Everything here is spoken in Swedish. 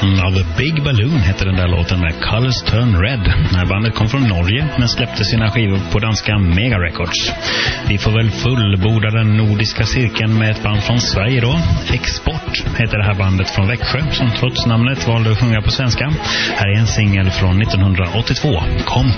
Son of a Big Balloon heter den där låten med Colors Turn Red. När bandet kom från Norge men släppte sina skivor på danska Mega Records. Vi får väl fullborda den nordiska cirkeln med ett band från Sverige då. Export heter det här bandet från Växjö som trots namnet valde att sjunga på svenska. Här är en singel från 1982. Kom